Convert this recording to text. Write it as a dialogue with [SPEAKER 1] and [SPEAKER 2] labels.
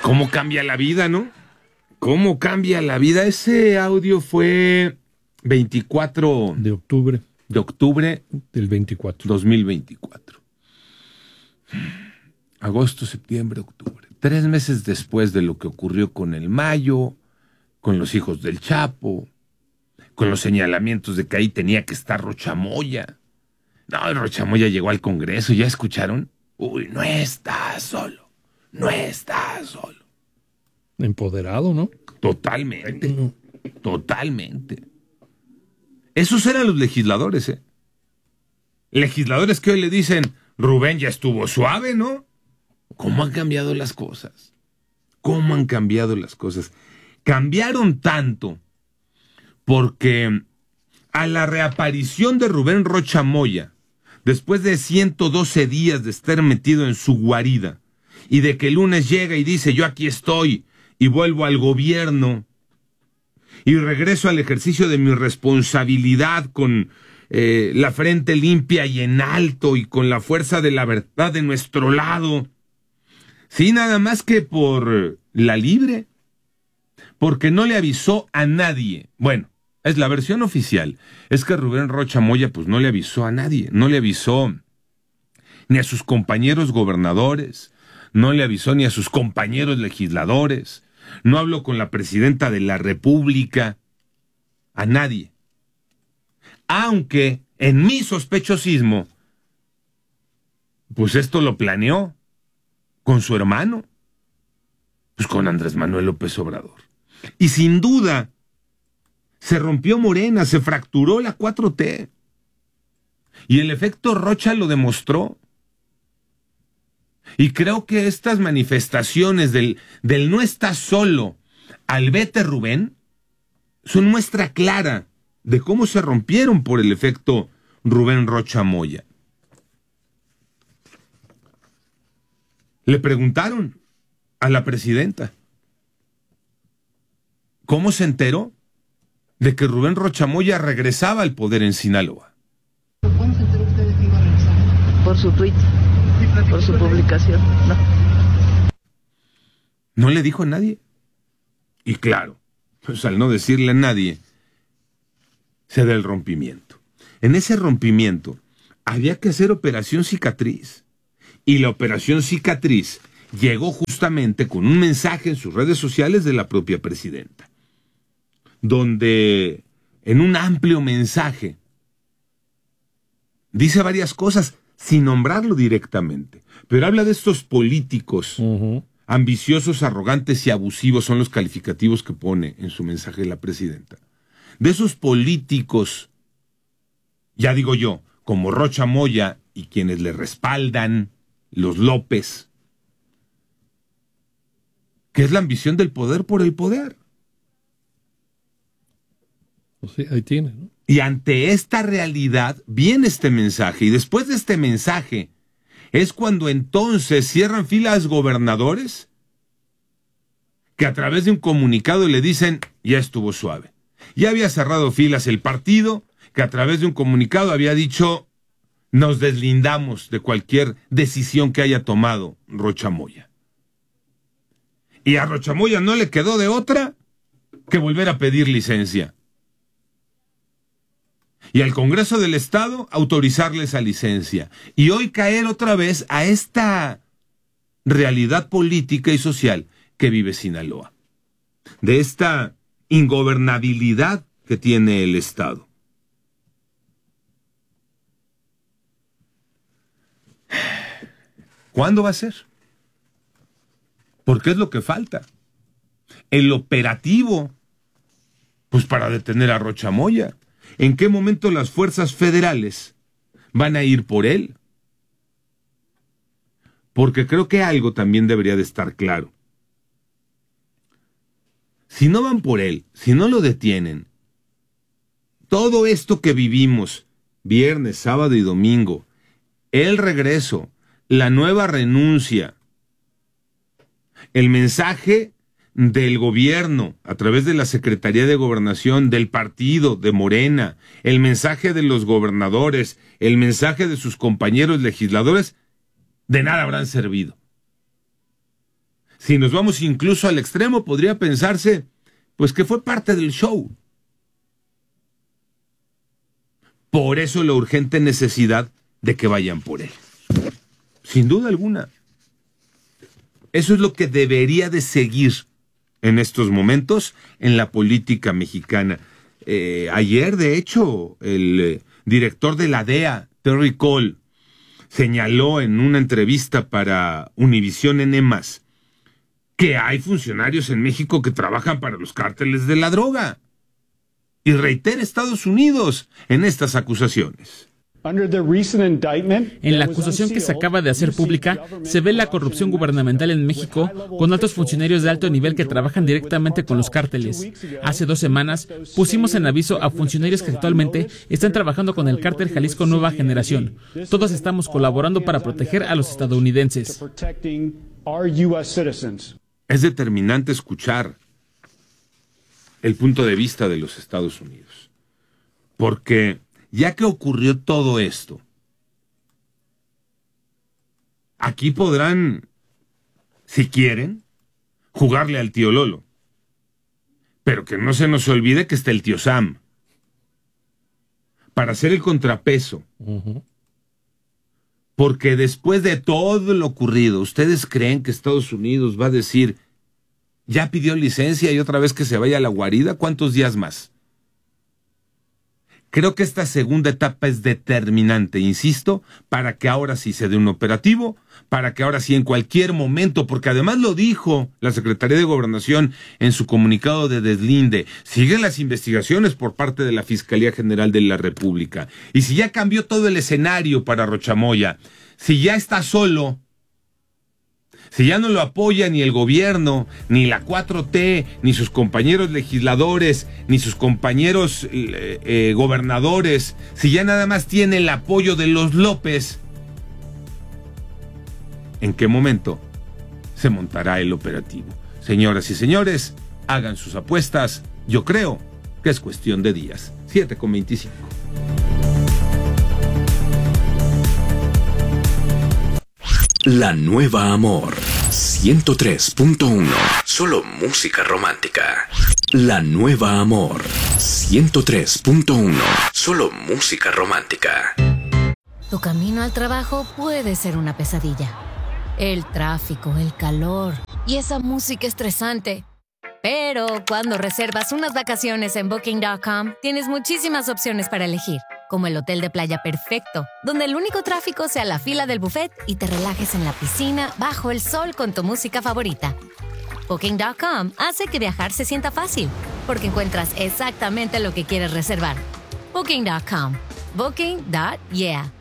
[SPEAKER 1] ¿Cómo cambia la vida, no? ¿Cómo cambia la vida? Ese audio fue 24
[SPEAKER 2] de octubre
[SPEAKER 1] del 2024. Agosto, septiembre, octubre. 3 meses después de lo que ocurrió con el Mayo, con los hijos del Chapo, con los señalamientos de que ahí tenía que estar Rocha Moya. No, Rocha Moya llegó al Congreso, ¿ya escucharon? Uy, no está solo, no está solo.
[SPEAKER 2] Empoderado, ¿no?
[SPEAKER 1] Totalmente, totalmente. Esos eran los legisladores, ¿eh? Legisladores que hoy le dicen, Rubén ya estuvo suave, ¿no? ¿Cómo han cambiado las cosas? ¿Cómo han cambiado las cosas? Cambiaron tanto porque a la reaparición de Rubén Rocha Moya, después de 112 días de estar metido en su guarida, y de que el lunes llega y dice, yo aquí estoy, y vuelvo al gobierno, y regreso al ejercicio de mi responsabilidad con la frente limpia y en alto, y con la fuerza de la verdad de nuestro lado, sí, nada más que por la libre, porque no le avisó a nadie. Bueno, es la versión oficial, es que Rubén Rocha Moya pues no le avisó a nadie, no le avisó ni a sus compañeros gobernadores, no le avisó ni a sus compañeros legisladores, no habló con la presidenta de la República, a nadie. Aunque en mi sospechosismo, pues esto lo planeó con su hermano, pues con Andrés Manuel López Obrador. Y sin duda, se rompió Morena, se fracturó la 4T. Y el efecto Rocha lo demostró. Y creo que estas manifestaciones del no está solo al vete Rubén son muestra clara de cómo se rompieron por el efecto Rubén Rocha Moya. Le preguntaron a la presidenta ¿cómo se enteró de que Rubén Rocha Moya regresaba al poder en Sinaloa?
[SPEAKER 3] ¿Cómo se enteró usted de que iba a regresar?
[SPEAKER 4] Por su tweet, por su publicación.
[SPEAKER 1] No le dijo a nadie. Y claro, pues al no decirle a nadie, se da el rompimiento. En ese rompimiento había que hacer operación cicatriz. Y la operación cicatriz llegó justamente con un mensaje en sus redes sociales de la propia presidenta, donde en un amplio mensaje dice varias cosas sin nombrarlo directamente, pero habla de estos políticos ambiciosos, arrogantes y abusivos, son los calificativos que pone en su mensaje la presidenta. De esos políticos, ya digo yo, como Rocha Moya y quienes le respaldan, los López, que es la ambición del poder por el poder.
[SPEAKER 2] Pues sí, ahí tiene, ¿no?
[SPEAKER 1] Y ante esta realidad viene este mensaje, y después de este mensaje es cuando entonces cierran filas gobernadores que a través de un comunicado le dicen, ya estuvo suave. Ya había cerrado filas el partido, que a través de un comunicado había dicho, nos deslindamos de cualquier decisión que haya tomado Rocha Moya. Y a Rocha Moya no le quedó de otra que volver a pedir licencia. Y al Congreso del Estado autorizarle esa licencia. Y hoy caer otra vez a esta realidad política y social que vive Sinaloa. De esta ingobernabilidad que tiene el Estado. ¿Cuándo va a ser? Porque es lo que falta. El operativo, pues para detener a Rocha Moya. ¿En qué momento las fuerzas federales van a ir por él? Porque creo que algo también debería de estar claro. Si no van por él, si no lo detienen, todo esto que vivimos, viernes, sábado y domingo, el regreso, la nueva renuncia, el mensaje del gobierno a través de la Secretaría de Gobernación, del partido, de Morena, el mensaje de los gobernadores, el mensaje de sus compañeros legisladores, de nada habrán servido. Si nos vamos incluso al extremo, podría pensarse, pues que fue parte del show. Por eso la urgente necesidad de que vayan por él. Sin duda alguna. Eso es lo que debería de seguir en estos momentos en la política mexicana. Ayer, de hecho, el director de la DEA, Terry Cole, señaló en una entrevista para Univisión N+, que hay funcionarios en México que trabajan para los cárteles de la droga. Y reitera Estados Unidos en estas acusaciones.
[SPEAKER 5] En la acusación que se acaba de hacer pública, se ve la corrupción gubernamental en México con altos funcionarios de alto nivel que trabajan directamente con los cárteles. Hace 2 semanas pusimos en aviso a funcionarios que actualmente están trabajando con el cártel Jalisco Nueva Generación. Todos estamos colaborando para proteger a los estadounidenses.
[SPEAKER 1] Es determinante escuchar el punto de vista de los Estados Unidos, porque ya que ocurrió todo esto, aquí podrán, si quieren, jugarle al tío Lolo, pero que no se nos olvide que está el tío Sam, para hacer el contrapeso. Porque después de todo lo ocurrido, ¿ustedes creen que Estados Unidos va a decir, ya pidió licencia y otra vez que se vaya a la guarida? ¿Cuántos días más? Creo que esta segunda etapa es determinante, insisto, para que ahora sí se dé un operativo, para que ahora sí en cualquier momento, porque además lo dijo la Secretaría de Gobernación en su comunicado de deslinde, siguen las investigaciones por parte de la Fiscalía General de la República. Y si ya cambió todo el escenario para Rochamoya, si ya está solo, si ya no lo apoya ni el gobierno, ni la 4T, ni sus compañeros legisladores, ni sus compañeros gobernadores, si ya nada más tiene el apoyo de los López, ¿en qué momento se montará el operativo? Señoras y señores, hagan sus apuestas. Yo creo que es cuestión de días. 7:25.
[SPEAKER 6] La Nueva Amor 103.1. Solo música romántica. La Nueva Amor 103.1. Solo música romántica.
[SPEAKER 7] Tu camino al trabajo puede ser una pesadilla. El tráfico, el calor y esa música estresante. Pero cuando reservas unas vacaciones en Booking.com, tienes muchísimas opciones para elegir, como el hotel de playa perfecto, donde el único tráfico sea la fila del buffet y te relajes en la piscina bajo el sol con tu música favorita. Booking.com hace que viajar se sienta fácil, porque encuentras exactamente lo que quieres reservar. Booking.com. Booking.yeah.